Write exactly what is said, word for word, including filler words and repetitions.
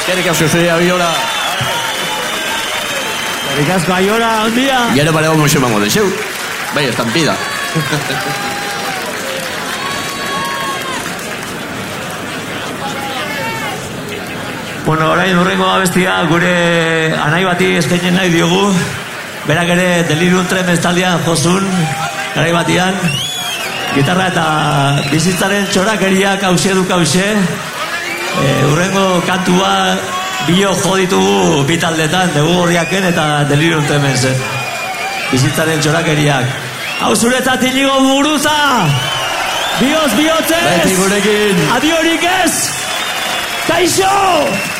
Eskerrik asko zure Aiola. Eskerrik asko Aiola, un día. Gero parego muxo mango de xeu. Bai, estampida. Bueno, orain urrengo abestia gure anai bati eskainen nahi diogu. Berak ere Delirium Tremens taldean josun, garai batian. Gitarra eta bizitzaren txorakeriak hause duk hause. E, urrengo kantua bio jo ditugu bitaldetan, Negu Gorriaken eta Delirium Tremens. Bizitzaren txorakeriak. Hau zuretzat Inigo Muguruza! Bioz, bihotzez! Beti gurekin! Adiorik ez! Kaixo!